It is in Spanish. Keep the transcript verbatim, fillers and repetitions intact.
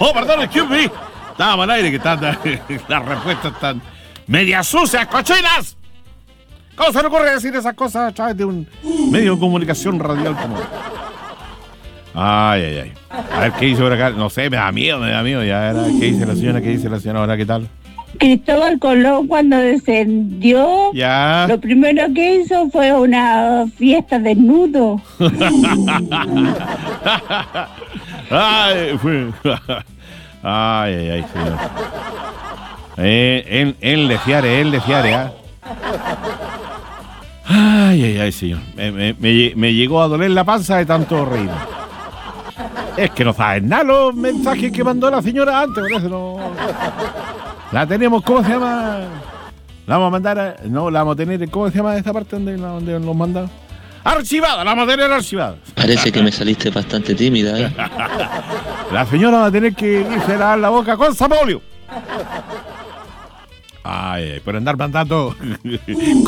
Oh, perdón, excuse me. Estábamos al aire, que están las respuestas están medias sucias, cochinas. ¿Cómo se le ocurre decir esas cosas a través de un medio de comunicación radial como... Ay, ay, ay. A ver, ¿qué hizo por acá? No sé, me da miedo, me da miedo. Ya era, ¿qué dice la señora? ¿Qué dice la señora ahora? ¿Qué tal? Cristóbal Colón, cuando descendió, Ya. lo primero que hizo fue una fiesta desnudo. Ay, fue... Ay, ay, ay, señor. Eh, en, en le fiare, en le fiare, ¿ah? Ay, ay, ay, señor. Me, me, me, me llegó a doler la panza de tanto reír. Es que no saben nada los mensajes que mandó la señora antes, por eso no... La tenemos, ¿cómo se llama? La vamos a mandar, a, no, la vamos a tener, ¿cómo se llama esta parte donde, donde nos manda? Archivada, la vamos a tener archivada. Parece que me saliste bastante tímida, ¿eh? La señora va a tener que irse a lavar la boca con Sapolio. Ay, por andar mandando